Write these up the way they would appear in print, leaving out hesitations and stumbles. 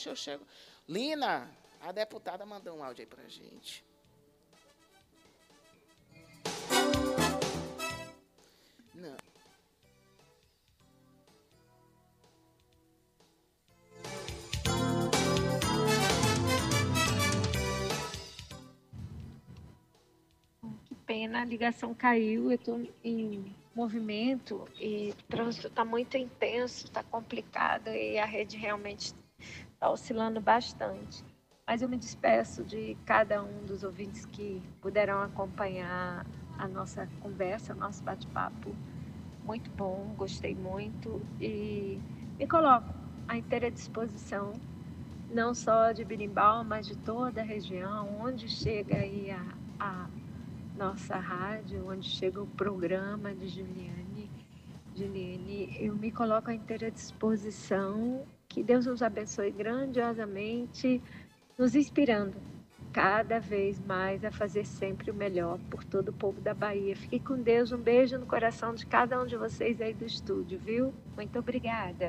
Oxe, eu chego. Lina, a deputada mandou um áudio aí pra gente. Não. Que pena, a ligação caiu, eu estou em movimento e o trânsito está muito intenso, está complicado e a rede realmente está oscilando bastante. Mas eu me despeço de cada um dos ouvintes que puderam acompanhar a nossa conversa, nosso bate-papo. Muito bom, gostei muito e me coloco à inteira disposição, não só de Birimbau, mas de toda a região, onde chega aí a nossa rádio, onde chega o programa de Juliane. Juliane, eu me coloco à inteira disposição. Que Deus nos abençoe grandiosamente, nos inspirando cada vez mais a fazer sempre o melhor por todo o povo da Bahia. Fique com Deus, um beijo no coração de cada um de vocês aí do estúdio, viu? Muito obrigada.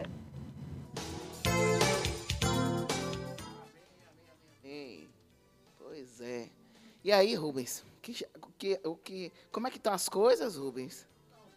Ei, pois é. E aí, Rubens? Como é que estão as coisas, Rubens?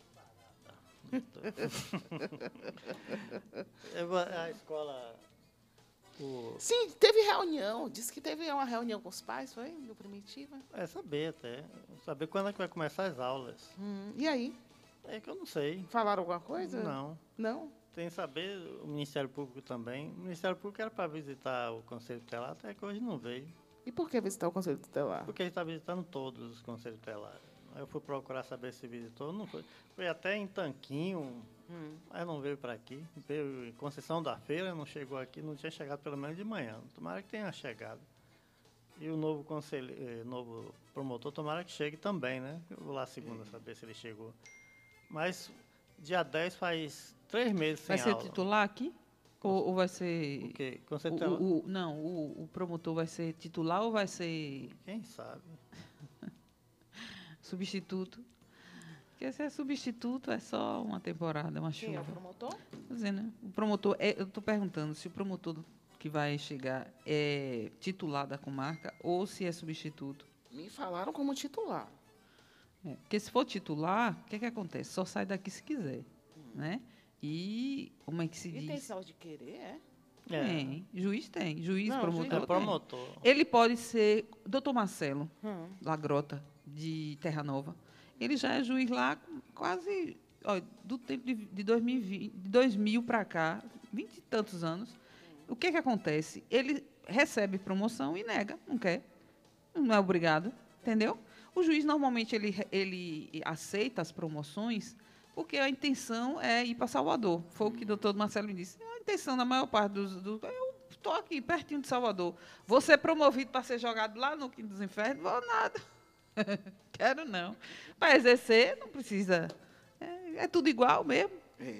A escola... Sim, teve reunião. Disse que teve uma reunião com os pais, foi? No Primitiva? Saber até. Saber quando é que vai começar as aulas. E aí? É que eu não sei. Falaram alguma coisa? Não. Não? Tem que saber, o Ministério Público também. O Ministério Público era para visitar o Conselho Tutelar, até que hoje não veio. E por que visitar o Conselho Tutelar? Porque ele está visitando todos os Conselhos Tutelares. Aí eu fui procurar saber se visitou, não foi. Foi até em Tanquinho, mas não veio para aqui. Veio em Conceição da Feira, não chegou aqui, não tinha chegado pelo menos de manhã. Tomara que tenha chegado. E o novo novo promotor, tomara que chegue também, né? Eu vou lá segunda saber se ele chegou. Mas dia 10 faz 3 meses sem aula. Vai ser titular aqui? Ou vai ser... O quê? Conselho Tutelar? Não, o promotor vai ser titular ou vai ser... Quem sabe? Substituto. Porque se é substituto, é só uma temporada, uma chuva. Quem é o promotor? Quer dizer, né? O promotor, eu estou perguntando se o promotor que vai chegar é titular da comarca ou se é substituto. Me falaram como titular. Porque se for titular, o que é que acontece? Só sai daqui se quiser, né? E como é que se diz? E tem só de querer, Tem. Juiz tem. Juiz, Não, promotor juiz É promotor. Ele pode ser Dr. Marcelo Lagrota, de Terra Nova. Ele já é juiz lá quase do tempo de 2020, de 2000 para cá, 20 e tantos anos. O que acontece? Ele recebe promoção e nega, não quer. Não é obrigado, entendeu? O juiz, normalmente, ele aceita as promoções porque a intenção é ir para Salvador. Foi o que o doutor Marcelo me disse. A intenção da maior parte dos... Eu estou aqui, pertinho de Salvador. Vou ser promovido para ser jogado lá no Quinto dos Infernos? Vou nada. Quero não. Para exercer, não precisa. É tudo igual mesmo.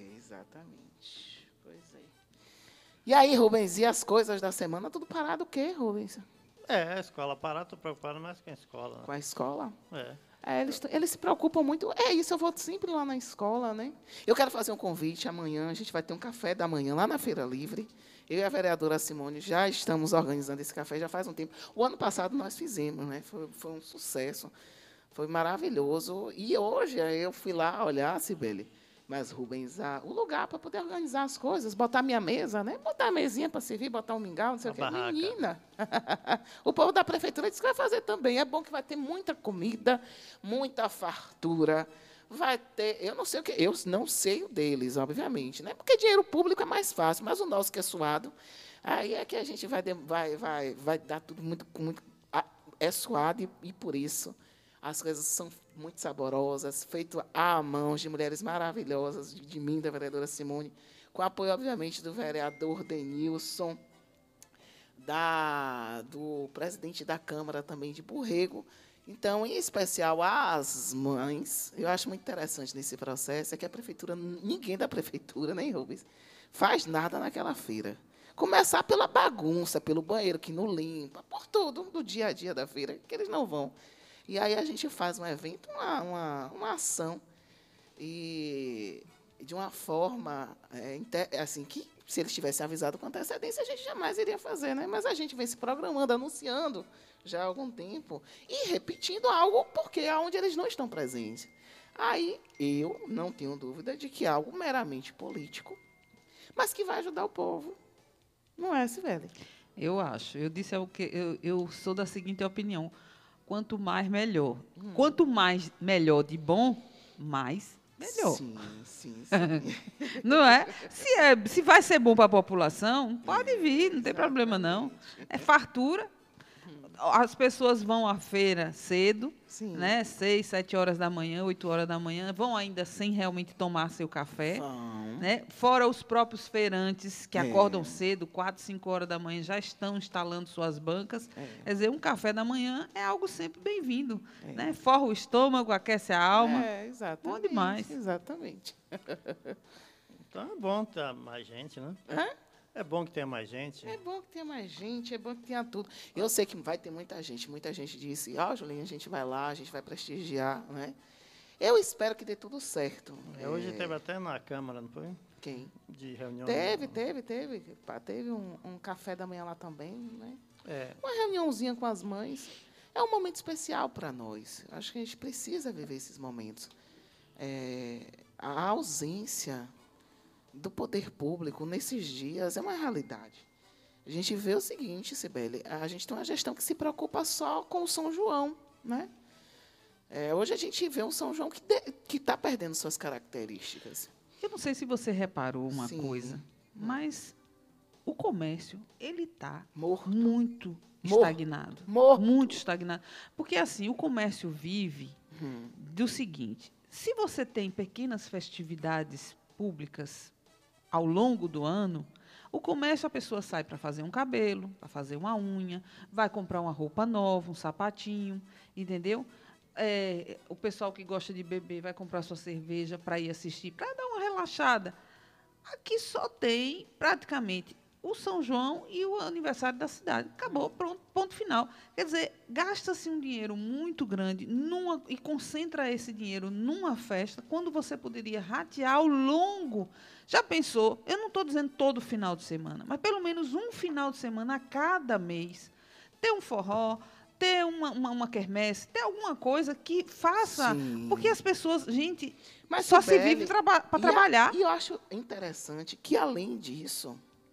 Exatamente. Pois é. E aí, Rubens, e as coisas da semana? Tudo parado o quê, Rubens? A escola parada, estou preocupado mais com a escola. Com a escola? É. Eles se preocupam muito. É isso, eu vou sempre lá na escola, né? Eu quero fazer um convite amanhã. A gente vai ter um café da manhã lá na Feira Livre. Eu e a vereadora Simone já estamos organizando esse café já faz um tempo. O ano passado nós fizemos, né? Foi um sucesso. Foi maravilhoso. E hoje eu fui lá olhar, Cibele, mas, Rubens, o lugar para poder organizar as coisas, botar minha mesa, né? Botar a mesinha para servir, botar um mingau, não sei o quê. Barraca. Menina! O povo da prefeitura disse que vai fazer também. É bom que vai ter muita comida, muita fartura. Vai ter, eu não sei o que, eu não sei o deles, obviamente, né? Porque dinheiro público é mais fácil, mas o nosso que é suado, aí é que a gente vai dar tudo muito é suado e por isso as coisas são muito saborosas, feito à mão de mulheres maravilhosas, de mim, da vereadora Simone, com apoio, obviamente, do vereador Denilson, do presidente da Câmara também de Borrego. Então, em especial as mães, eu acho muito interessante nesse processo, é que a prefeitura, ninguém da prefeitura, nem Rubens, faz nada naquela feira. Começar pela bagunça, pelo banheiro que não limpa, por tudo do dia a dia da feira, que eles não vão. E aí a gente faz um evento, uma ação, e de uma forma assim, que se eles tivessem avisado com antecedência, a gente jamais iria fazer, né? Mas a gente vem se programando, anunciando já há algum tempo e repetindo algo porque é onde eles não estão presentes. Aí eu não tenho dúvida de que é algo meramente político, mas que vai ajudar o povo. Não é, Cibele? Eu acho. Eu disse eu sou da seguinte opinião: quanto mais melhor. Quanto mais melhor de bom, mais melhor. Sim. Não é? Se vai ser bom para a população, pode vir, não tem problema não. É fartura. As pessoas vão à feira cedo, Sim. né? 6, 7 horas da manhã, 8 horas da manhã, vão ainda sem realmente tomar seu café. Né? Fora os próprios feirantes que acordam cedo, 4, 5 horas da manhã, já estão instalando suas bancas. Quer dizer, um café da manhã é algo sempre bem-vindo. Né? Forra o estômago, aquece a alma. Exatamente. Bom demais. Exatamente. Então é bom ter mais gente, né? É bom que tenha mais gente. É bom que tenha mais gente, é bom que tenha tudo. Eu sei que vai ter muita gente. Muita gente disse, Julinha, a gente vai lá, a gente vai prestigiar, né? Eu espero que dê tudo certo. Hoje teve até na Câmara, não foi? Quem? De reunião. Teve. Teve um café da manhã lá também, né? É. Uma reuniãozinha com as mães. É um momento especial para nós. Acho que a gente precisa viver esses momentos. A ausência do poder público nesses dias é uma realidade. A gente vê o seguinte, Cibele, a gente tem uma gestão que se preocupa só com o São João, né? Hoje a gente vê um São João que está perdendo suas características. Eu não sei se você reparou uma Sim. coisa, mas o comércio, ele está Morto. muito Morto. estagnado. Morto. Muito estagnado. Porque, assim, o comércio vive do seguinte: se você tem pequenas festividades públicas ao longo do ano, o comércio, a pessoa sai para fazer um cabelo, para fazer uma unha, vai comprar uma roupa nova, um sapatinho, entendeu? O pessoal que gosta de beber vai comprar sua cerveja para ir assistir, para dar uma relaxada. Aqui só tem, praticamente, o São João e o aniversário da cidade. Acabou, pronto, ponto final. Quer dizer, gasta-se um dinheiro muito grande e concentra esse dinheiro numa festa, quando você poderia ratear ao longo. Já pensou? Eu não estou dizendo todo final de semana, mas pelo menos um final de semana a cada mês. Ter um forró, ter uma quermesse, ter alguma coisa que faça. Sim. Porque as pessoas, gente, Mas, só se Sibeli, vive para trabalhar. E eu acho interessante que, além disso,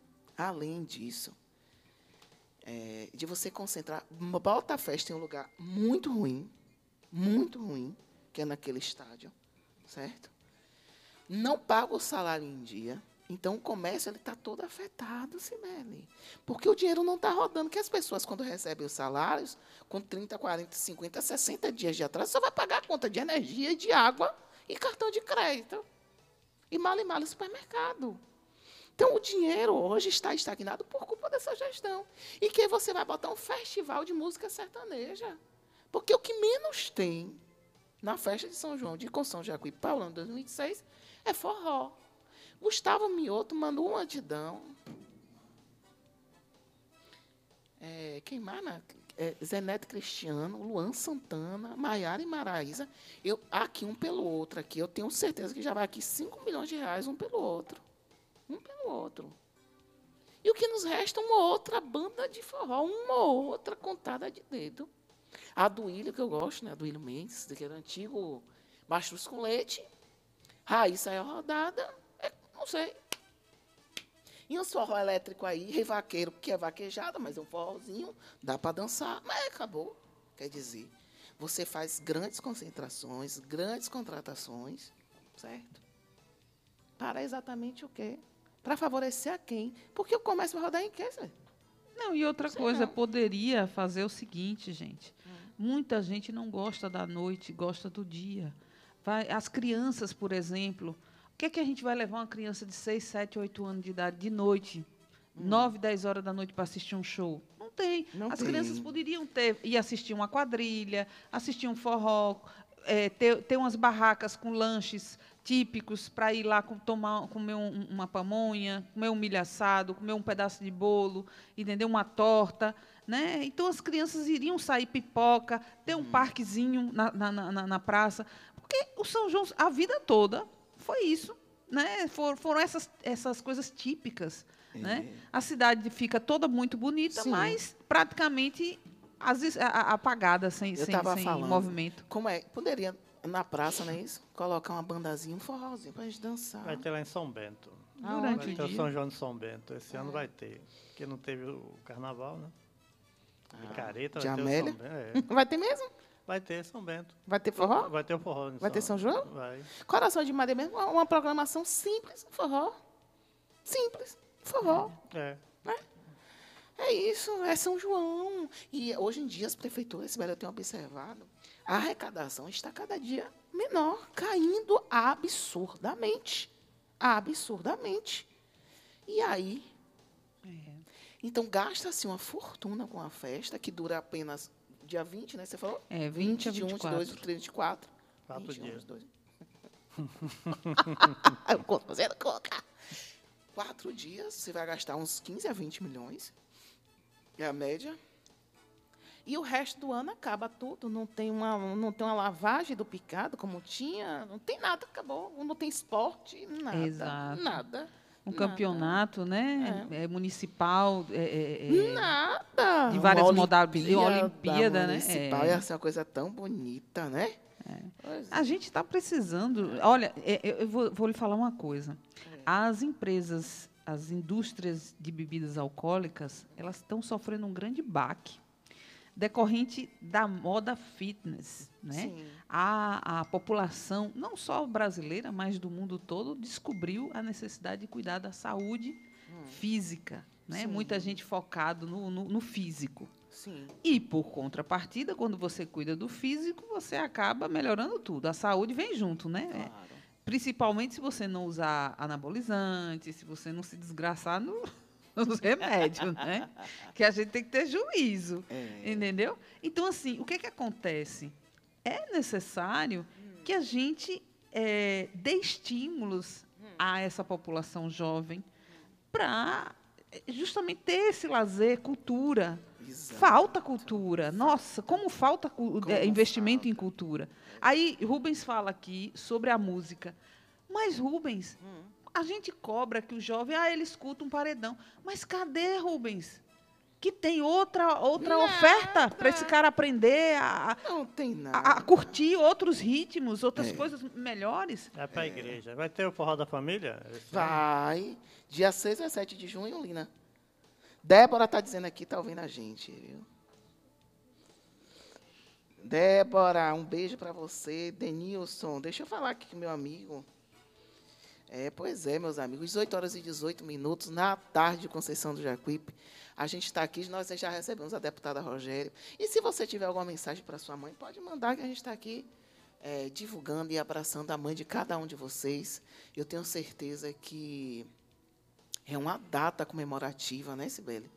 de você concentrar, bota a festa em um lugar muito ruim, que é naquele estádio, certo? Não paga o salário em dia, então o comércio está todo afetado, Cibele. Porque o dinheiro não está rodando, que as pessoas, quando recebem os salários, com 30, 40, 50, 60 dias de atraso, só vai pagar a conta de energia e de água e cartão de crédito. E mal o supermercado. Então, o dinheiro hoje está estagnado por culpa dessa gestão. E que você vai botar um festival de música sertaneja. Porque o que menos tem na festa de São João de Conceição de Jacuipaula, em 2006, é forró. Gustavo Mioto mandou um antidão. Quem mais? Zeneto Cristiano, Luan Santana, Maiara e Maraísa. Aqui, um pelo outro. Aqui, eu tenho certeza que já vai aqui 5 milhões de reais, um pelo outro. E o que nos resta é uma outra banda de forró, uma outra contada de dedo. A do Ilho, que eu gosto, né? A do Ilho Mendes, que era antigo Mastruz com Leite. Raíssa é rodada, não sei. E um forró elétrico aí, Rei Vaqueiro, que é vaquejada, mas é um forrozinho, dá para dançar, mas acabou. Quer dizer, você faz grandes concentrações, grandes contratações, certo? Para exatamente o quê? Para favorecer a quem? Porque o comércio vai rodar em quê, Zé? Não, e outra coisa, poderia fazer o seguinte, gente. Muita gente não gosta da noite, gosta do dia. As crianças, por exemplo, o que é que a gente vai levar uma criança de 6, 7, 8 anos de idade de noite, 9, 10 horas da noite para assistir um show? Não tem. As crianças poderiam ir assistir uma quadrilha, assistir um forró, ter umas barracas com lanches típicos para ir lá comer uma pamonha, comer um milho assado, comer um pedaço de bolo, entendeu? Uma torta, né? Então as crianças iriam sair pipoca, ter um parquezinho na praça, porque o São João a vida toda foi isso. né? Foram essas coisas típicas. Né? A cidade fica toda muito bonita, Sim. mas praticamente apagada, sem falando, movimento. Como é? Poderia, na praça, não é isso? Colocar uma bandazinha, um forrozinho pra gente dançar. Vai ter lá em São Bento. Durante Vai o ter o dia. São João de São Bento. Esse ano vai ter. Porque não teve o carnaval, né? Picareta, de vai ter o Amélia? São Bento. Vai ter mesmo? Vai ter São Bento. Vai ter forró? Vai ter o forró. Vai ter São João? Vai. Coração de Madeira mesmo, uma programação simples, forró. Simples, forró. É isso, é São João. E hoje em dia as prefeituras, Sibeli, eu tenho observado, a arrecadação está cada dia menor, caindo absurdamente. Absurdamente. E aí? Então, gasta-se uma fortuna com a festa, que dura apenas dia 20, né? Você falou? 20 a 21, 24. 22, 23, 24. 4 21, dias. 22. Eu conto, fazendo conta. 4 dias, você vai gastar uns 15 a 20 milhões. É a média. E o resto do ano acaba tudo. Não tem uma lavagem do picado, como tinha. Não tem nada, acabou. Não tem esporte, nada. Exato. Nada. Um campeonato, né? Municipal. Nada. De várias Uma modalidades. Uma Olimpíada, né? municipal, ia ser uma coisa tão bonita, né? A gente está precisando. Olha, eu vou lhe falar uma coisa. As empresas, as indústrias de bebidas alcoólicas, elas estão sofrendo um grande baque decorrente da moda fitness, né? Sim. A população, não só brasileira, mas do mundo todo, descobriu a necessidade de cuidar da saúde física, né? Sim. Muita gente focado no físico. Sim. E, por contrapartida, quando você cuida do físico, você acaba melhorando tudo. A saúde vem junto, né? Claro. Principalmente se você não usar anabolizante, se você não se desgraçar nos remédios, né? Que a gente tem que ter juízo, entendeu? Então, assim, o que acontece? É necessário que a gente dê estímulos a essa população jovem para justamente ter esse lazer, cultura. Exato. Falta cultura. Nossa, como falta investimento falta. em cultura. Aí, Rubens fala aqui sobre a música. Mas, Rubens, a gente cobra que o jovem, ele escuta um paredão. Mas cadê, Rubens? Que tem outra oferta para esse cara aprender Não tem nada. a curtir outros ritmos, outras coisas melhores. É para a igreja. Vai ter o forró da família? Vai. Dia 6 a 7 de junho, Lina. Débora está dizendo aqui, está ouvindo a gente, viu? Débora, um beijo para você. Denilson, deixa eu falar aqui com meu amigo. Pois é, meus amigos, 18 horas e 18 minutos, na tarde de Conceição do Jacuípe. A gente está aqui, nós já recebemos a deputada Rogério. E se você tiver alguma mensagem para sua mãe, pode mandar, que a gente está aqui divulgando e abraçando a mãe de cada um de vocês. Eu tenho certeza que é uma data comemorativa, né, Sibeli?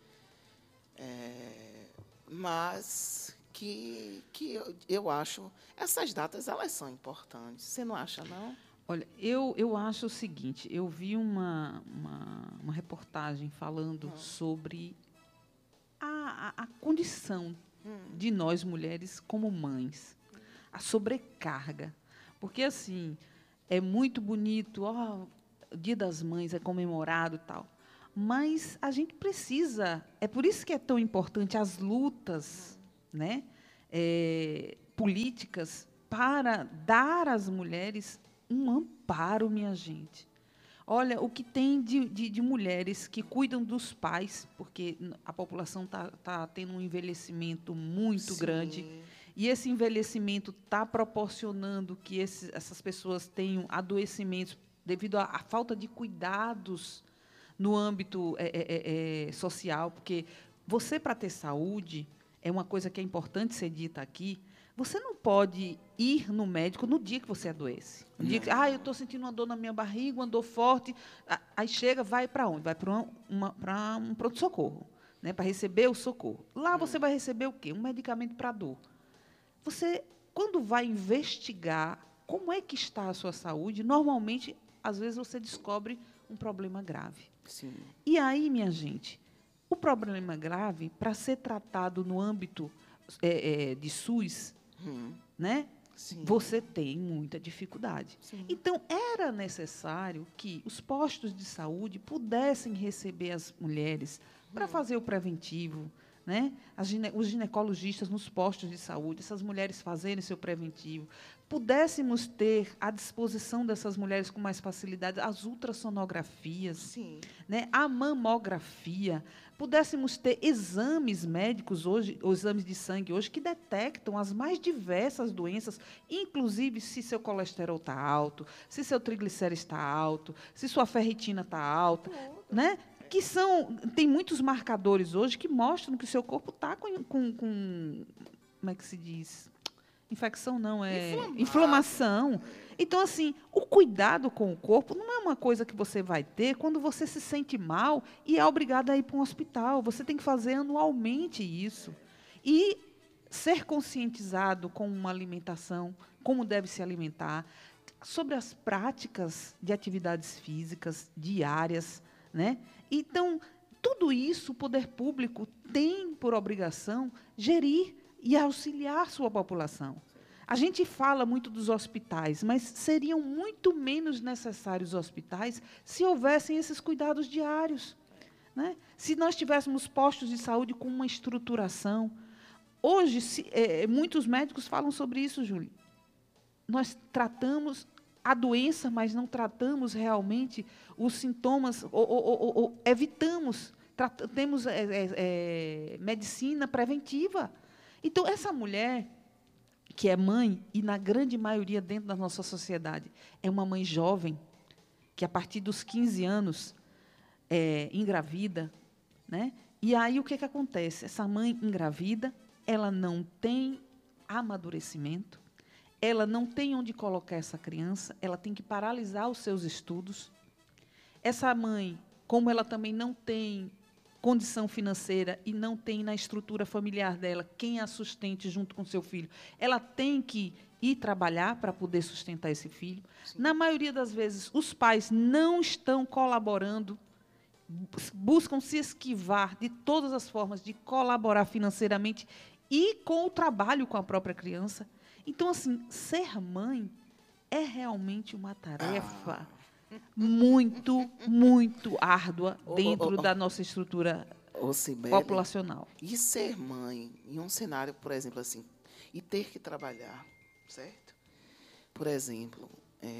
Mas que eu acho, essas datas, elas são importantes. Você não acha, não? Olha, eu acho o seguinte, eu vi uma reportagem falando sobre a condição de nós, mulheres, como mães, a sobrecarga. Porque, assim, é muito bonito, o Dia das Mães é comemorado e tal, mas a gente precisa, é por isso que é tão importante as lutas, né, políticas, para dar às mulheres um amparo, minha gente. Olha, o que tem de mulheres que cuidam dos pais, porque a população tá tendo um envelhecimento muito grande, e esse envelhecimento está proporcionando que essas pessoas tenham adoecimentos devido à falta de cuidados no âmbito social, porque você, para ter saúde, é uma coisa que é importante ser dita aqui, você não pode ir no médico no dia que você adoece. No dia que eu estou sentindo uma dor na minha barriga, uma dor forte. Aí chega, vai para onde? Vai para um pronto-socorro, né, para receber o socorro. Lá você vai receber o quê? Um medicamento para dor. Você, quando vai investigar como é que está a sua saúde, normalmente, às vezes, você descobre um problema grave. Sim. E aí, minha gente, o problema grave, para ser tratado no âmbito de SUS, né? Sim. você tem muita dificuldade. Sim. Então, era necessário que os postos de saúde pudessem receber as mulheres para fazer o preventivo, né? Os ginecologistas nos postos de saúde, essas mulheres fazerem seu preventivo, pudéssemos ter à disposição dessas mulheres com mais facilidade as ultrassonografias, Sim. né? A mamografia, pudéssemos ter exames médicos hoje, ou exames de sangue hoje, que detectam as mais diversas doenças, inclusive se seu colesterol está alto, se seu triglicérides está alto, se sua ferritina está alta, né? Que tem muitos marcadores hoje que mostram que o seu corpo está com como é que se diz? Infecção não, é inflamação. Então, assim, o cuidado com o corpo não é uma coisa que você vai ter quando você se sente mal e é obrigado a ir para um hospital. Você tem que fazer anualmente isso. E ser conscientizado com uma alimentação, como deve se alimentar, sobre as práticas de atividades físicas diárias, né? Então, tudo isso o poder público tem por obrigação gerir e auxiliar sua população. A gente fala muito dos hospitais, mas seriam muito menos necessários hospitais se houvessem esses cuidados diários, né? Se nós tivéssemos postos de saúde com uma estruturação. Hoje, muitos médicos falam sobre isso, Júlia. Nós tratamos a doença, mas não tratamos realmente os sintomas, ou evitamos, temos medicina preventiva. Então, essa mulher que é mãe, e na grande maioria dentro da nossa sociedade, é uma mãe jovem, que a partir dos 15 anos engravida, né? E aí o que acontece? Essa mãe engravida, ela não tem amadurecimento, ela não tem onde colocar essa criança, ela tem que paralisar os seus estudos. Essa mãe, como ela também não tem condição financeira e não tem na estrutura familiar dela quem a sustente junto com seu filho, ela tem que ir trabalhar para poder sustentar esse filho. Sim. Na maioria das vezes, os pais não estão colaborando, buscam se esquivar de todas as formas de colaborar financeiramente e com o trabalho com a própria criança. Então, assim, ser mãe é realmente uma tarefa muito, muito árdua dentro da nossa estrutura populacional. E ser mãe em um cenário, por exemplo, assim, e ter que trabalhar, certo? Por exemplo,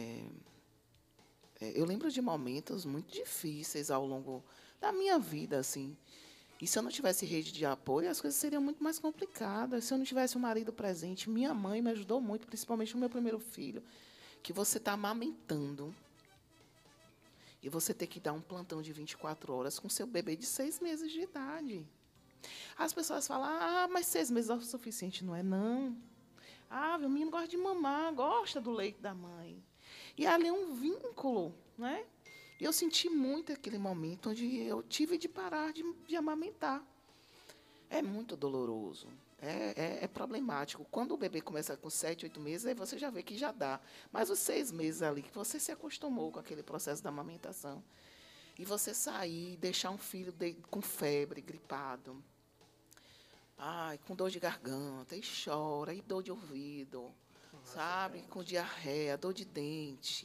eu lembro de momentos muito difíceis ao longo da minha vida, assim. E se eu não tivesse rede de apoio, as coisas seriam muito mais complicadas. Se eu não tivesse um marido presente, minha mãe me ajudou muito, principalmente o meu primeiro filho, que você está amamentando. E você ter que dar um plantão de 24 horas com seu bebê de 6 meses de idade. As pessoas falam, mas 6 meses é o suficiente. Não é, não. O menino gosta de mamar, gosta do leite da mãe. E ali é um vínculo, né? E eu senti muito aquele momento onde eu tive de parar de amamentar. É muito doloroso. É problemático. Quando o bebê começa com 7, 8 meses, aí você já vê que já dá. Mas os 6 meses ali, que você se acostumou com aquele processo da amamentação, e você sair, deixar um filho com febre, gripado, com dor de garganta, e chora, e dor de ouvido, sabe? Com diarreia, dor de dente.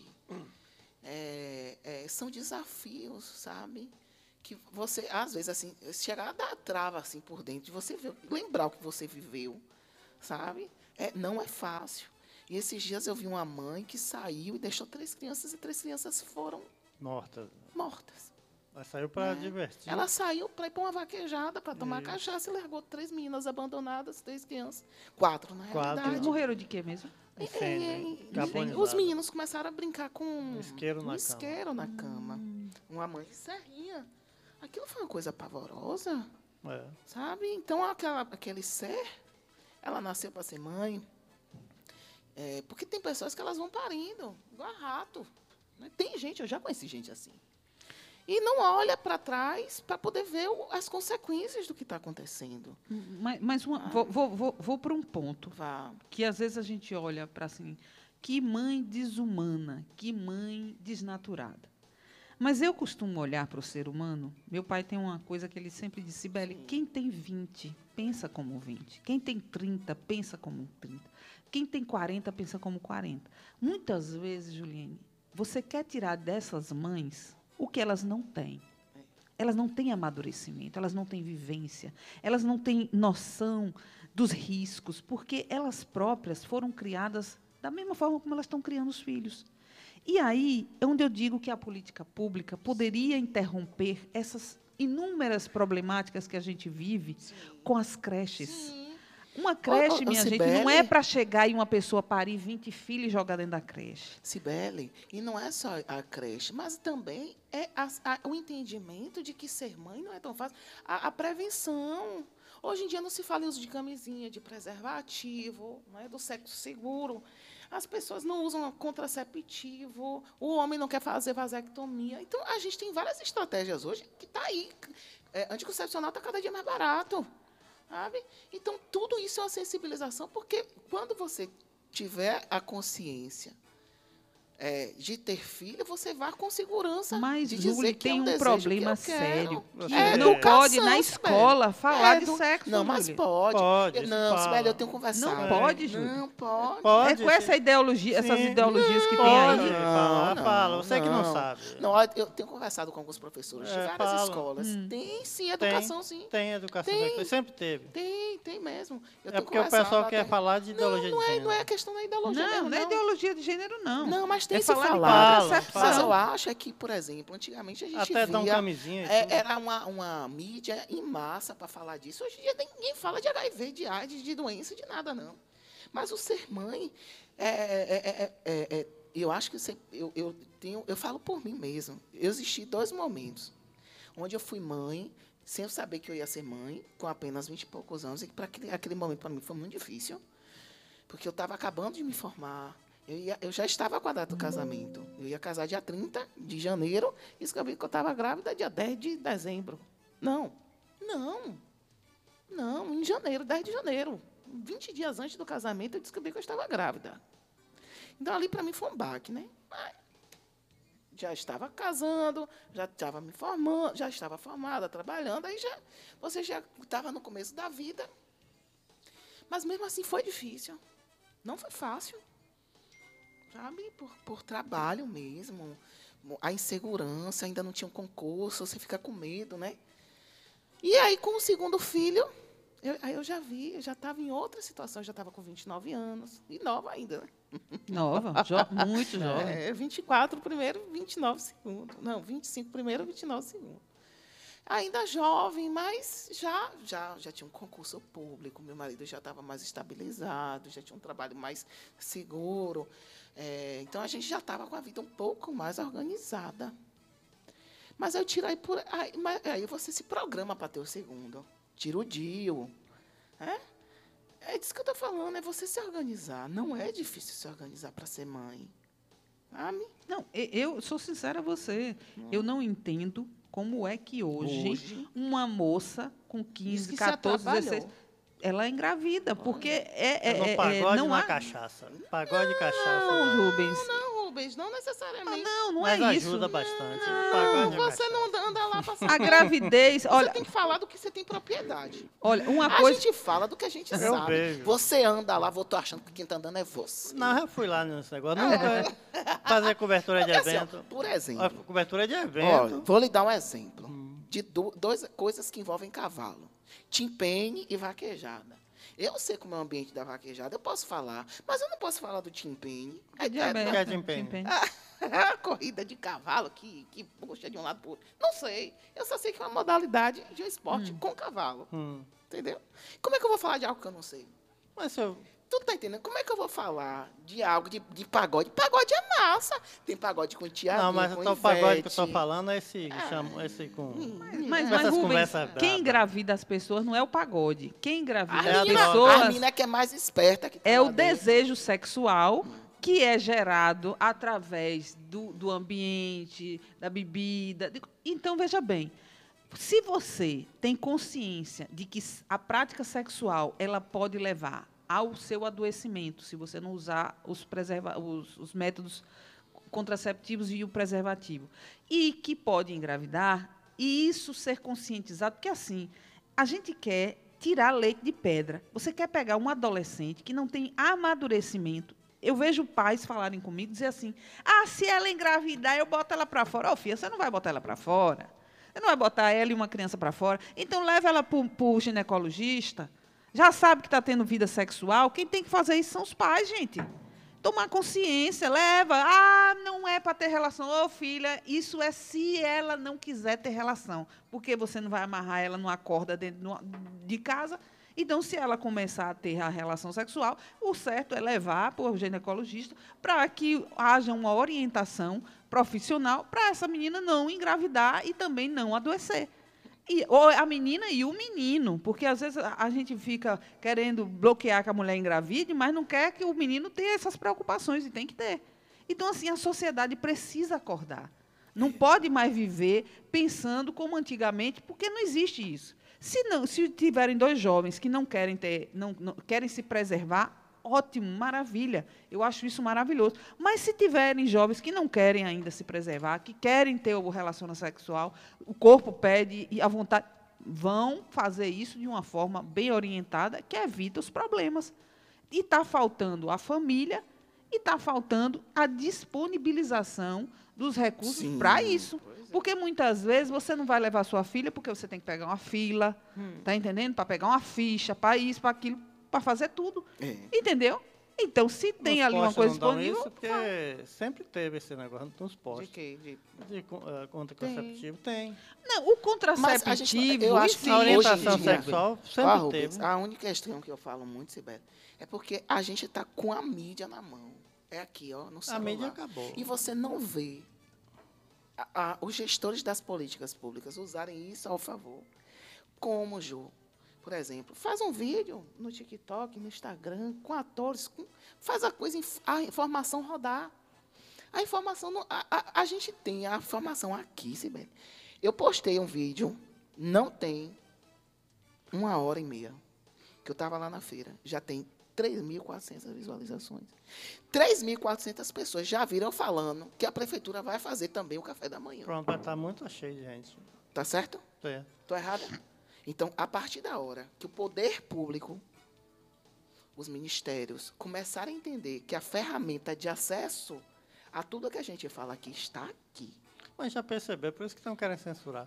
São desafios, sabe? Que você, às vezes, assim, chegar a dar trava assim, por dentro, de você lembrar o que você viveu, sabe? Não é fácil. E esses dias eu vi uma mãe que saiu e deixou 3 crianças, e 3 crianças foram mortas. Ela saiu para divertir. Ela saiu para ir para uma vaquejada, para tomar cachaça, e largou 3 meninas abandonadas, 3 crianças. 4, na realidade. Eles morreram de quê mesmo? Os meninos começaram a brincar com um isqueiro na cama. Uma mãe de serrinha. Aquilo foi uma coisa pavorosa, sabe? Então, aquele ser, ela nasceu para ser mãe. Porque tem pessoas que elas vão parindo, igual rato. Né? Tem gente, eu já conheci gente assim. E não olha para trás para poder ver as consequências do que está acontecendo. Mas vou para um ponto. Que às vezes a gente olha para assim, que mãe desumana, que mãe desnaturada. Mas eu costumo olhar para o ser humano. Meu pai tem uma coisa que ele sempre disse, Sibeli, quem tem 20, pensa como 20. Quem tem 30, pensa como 30. Quem tem 40 pensa como 40. Muitas vezes, Juliane, você quer tirar dessas mães o que elas não têm. Elas não têm amadurecimento, elas não têm vivência, elas não têm noção dos riscos, porque elas próprias foram criadas da mesma forma como elas estão criando os filhos. E aí é onde eu digo que a política pública poderia interromper essas inúmeras problemáticas que a gente vive com as creches. Sim. Uma creche, minha gente, não é Cibele, para chegar e uma pessoa parir 20 filhos e jogar dentro da creche. Cibele, e não é só a creche, mas também é o entendimento de que ser mãe não é tão fácil. A prevenção. Hoje em dia não se fala em uso de camisinha, de preservativo, não é, do sexo seguro. As pessoas não usam contraceptivo, o homem não quer fazer vasectomia. Então, a gente tem várias estratégias hoje que está aí. Anticoncepcional está cada dia mais barato. Sabe? Então, tudo isso é uma sensibilização, porque quando você tiver a consciência de ter filho, você vai com segurança Mas, de dizer Júlia, que é tem um um desejo problema que eu sério. quero. Que É não educação, pode, na escola, falar de sexo, Não, mas Júlia. pode. Pode, Não, fala. Sibeli, eu tenho conversado. Não pode, Júlia. Não pode. Pode. É com essa ideologia, essas Sim. ideologias que tem Pode aí. falar, Não, fala. Você que não não. sabe. Não, eu tenho conversado com alguns professores de várias fala. escolas. Tem sim, educação sim. Tem educação Tem. sexual. Sempre teve. Tem mesmo. Eu É tenho porque o conversado pessoal lá quer dentro. falar de ideologia Não de é, gênero. não é questão da ideologia Não, mesmo, não é não. ideologia de gênero, não. Não, mas tem É se falar de falado. contracepção. Mas eu acho é que, por exemplo, antigamente a gente Até dão via... camisinha e tudo. Era uma mídia em massa para falar disso. Hoje em dia ninguém fala de HIV, de AIDS, de doença, de nada, não. Mas o ser mãe... eu acho que eu falo por mim mesmo. Eu existi 2 momentos onde eu fui mãe, sem eu saber que eu ia ser mãe, com apenas 20 e poucos anos, e para aquele momento para mim foi muito difícil, porque eu estava acabando de me formar. Eu já estava com a data do casamento. Eu ia casar dia 30 de janeiro e descobri que eu estava grávida dia 10 de dezembro. Não, em janeiro, 10 de janeiro. 20 dias antes do casamento, eu descobri que eu estava grávida. Então, ali, para mim, foi um baque, né? Já estava casando, já estava me formando, já estava formada, trabalhando, aí você já estava no começo da vida. Mas, mesmo assim, foi difícil. Não foi fácil. Sabe? Por trabalho mesmo. A insegurança, ainda não tinha um concurso, você fica com medo, né? E aí, com o segundo filho, eu já estava em outra situação, eu já estava com 29 anos, e nova ainda, né? Nova, muito jovem. 24 primeiro, 29 segundo. Não, 25 primeiro, 29 segundo. Ainda jovem, mas já tinha um concurso público, meu marido já estava mais estabilizado, já tinha um trabalho mais seguro. Então, a gente já estava com a vida um pouco mais organizada. Mas eu tiro aí você se programa para ter o segundo. Tira o DIU. É disso que eu estou falando, é você se organizar. Não é difícil se organizar para ser mãe. Sabe? Não, eu sou sincera a você. Eu não entendo como é que hoje uma moça com 15, 14, 16, ela é engravida, porque no pagode não na há... cachaça. Pagode de cachaça. Não, Rubens. Não, Rubens, não necessariamente. Não Mas é isso. ajuda bastante. Não, Pagode na você cachaça. não anda lá para A gravidez, olha, Você tem que falar do que você tem propriedade. olha, uma A coisa... gente fala do que a gente sabe. vejo. Você anda lá, eu tô achando que quem está andando é você. Não, eu fui lá nesse negócio. Nunca fazer cobertura de Porque, assim, ó, evento. por exemplo, Cobertura de ó, evento. vou lhe dar um exemplo de 2 coisas que envolvem cavalo. Timpene e vaquejada. Eu sei como é o ambiente da vaquejada, eu posso falar, mas eu não posso falar do timpene. diabetes, que é de empenho. A corrida de cavalo que puxa de um lado para o outro. Não sei. Eu só sei que é uma modalidade de um esporte com cavalo. Entendeu? Como é que eu vou falar de algo que eu não sei? Mas se eu... Tu tá entendendo? Como é que eu vou falar de algo de pagode? Pagode é massa. Tem pagode com Tiaguinho, Não, mas com o pagode que eu Ivete. tô falando é esse com... Mas Essas Rubens, conversas quem bravas. engravida as pessoas não é o pagode. Quem engravida É a as droga. A pessoas menina que é mais esperta. Que tá é lá o dentro. desejo sexual que é gerado através do ambiente, da bebida. Então, veja bem, se você tem consciência de que a prática sexual ela pode levar ao seu adoecimento, se você não usar os métodos contraceptivos e o preservativo, e que pode engravidar, e isso ser conscientizado, porque assim, a gente quer tirar leite de pedra. Você quer pegar um adolescente que não tem amadurecimento. Eu vejo pais falarem comigo, dizer assim, se ela engravidar, eu boto ela para fora. Filha, você não vai botar ela para fora. Você não vai botar ela e uma criança para fora. Então, leva ela para o ginecologista. Já sabe que está tendo vida sexual. Quem tem que fazer isso são os pais, gente. Tomar consciência, leva. Não é para ter relação. Filha, isso é se ela não quiser ter relação. Porque você não vai amarrar ela numa corda dentro de casa. Então, se ela começar a ter a relação sexual, o certo é levar para o ginecologista para que haja uma orientação profissional para essa menina não engravidar e também não adoecer. Ou a menina e o menino, porque às vezes a gente fica querendo bloquear que a mulher engravide, mas não quer que o menino tenha essas preocupações, e tem que ter. Então, assim, a sociedade precisa acordar. Não pode mais viver pensando como antigamente, porque não existe isso. Se tiverem 2 jovens que não querem querem se preservar, ótimo, maravilha. Eu acho isso maravilhoso. Mas se tiverem jovens que não querem ainda se preservar, que querem ter o relacionamento sexual, o corpo pede e a vontade, vão fazer isso de uma forma bem orientada, que evita os problemas. E está faltando a família e está faltando a disponibilização dos recursos para isso. Porque muitas vezes você não vai levar sua filha porque você tem que pegar uma fila, tá entendendo? Para pegar uma ficha, para isso, para aquilo, para fazer tudo. Entendeu? Então, se tem ali uma coisa disponível... Isso porque sempre teve esse negócio nos postos. De quê? De contraceptivo, tem. Não, o contraceptivo... Eu acho que a orientação hoje em dia, sexual sempre Rubens, teve. a única questão que eu falo muito, Sibeli, é porque a gente está com a mídia na mão. É aqui, ó, no celular. A mídia acabou. E você não vê os gestores das políticas públicas usarem isso ao favor. Como, Ju, por exemplo, faz um vídeo no TikTok, no Instagram, com atores, faz a informação rodar. A informação, a gente tem a informação aqui, Sibeli. Eu postei um vídeo, não tem 1h30, que eu estava lá na feira. Já tem 3.400 visualizações. 3.400 pessoas já viram falando que a prefeitura vai fazer também o café da manhã. Pronto, vai estar muito cheio de gente. Tá certo? É. Estou errada? Então, a partir da hora que o poder público, os ministérios, começarem a entender que a ferramenta de acesso a tudo que a gente fala aqui está aqui. Mas já percebeu, por isso que estão querendo censurar.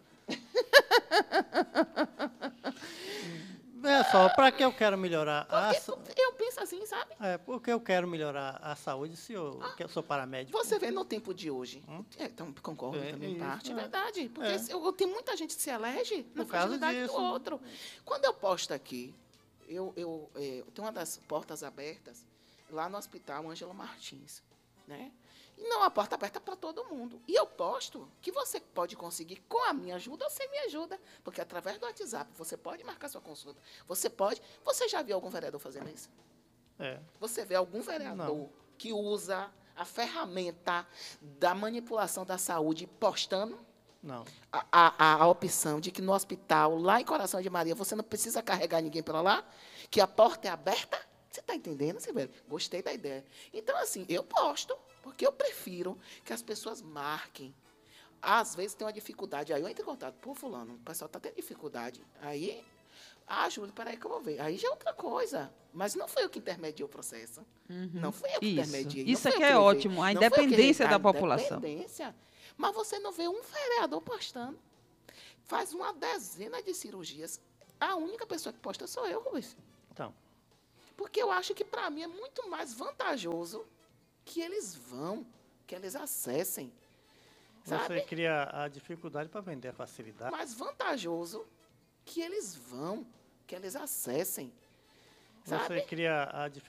Veja só, para que eu quero melhorar Eu penso assim, sabe? porque eu quero melhorar a saúde se que eu sou paramédico. Você vê no tempo de hoje. Então, concordo também, em parte, é verdade. Porque tem muita gente que se elege na fragilidade do outro. Quando eu posto aqui, eu tenho uma das portas abertas lá no hospital Ângela Martins, né? E não, a porta aberta para todo mundo. E eu posto que você pode conseguir com a minha ajuda ou sem minha ajuda. Porque através do WhatsApp você pode marcar sua consulta. Você já viu algum vereador fazendo isso? Você vê algum vereador que usa a ferramenta da manipulação da saúde postando? Não. A opção de que no hospital, lá em Coração de Maria, você não precisa carregar ninguém para lá? Que a porta é aberta? Você está entendendo, Sibeli? Gostei da ideia. Então, assim, eu posto. Porque eu prefiro que as pessoas marquem. Às vezes tem uma dificuldade. Aí eu entro em contato. Pô, fulano, o pessoal está tendo dificuldade. Aí, Júlio, peraí que eu vou ver. Aí já é outra coisa. Mas não foi eu que intermediei o processo. Não fui eu que intermediei. Isso aqui é ótimo. A independência da população. Mas você não vê um vereador postando. Faz uma dezena de cirurgias. A única pessoa que posta sou eu, Rubens. Então. Porque eu acho que, para mim, é muito mais vantajoso que eles vão, que eles acessem. Sabe? Você cria a dificuldade para vender a facilidade. Mais vantajoso que eles vão, que eles acessem. Sabe? Você cria a dificuldade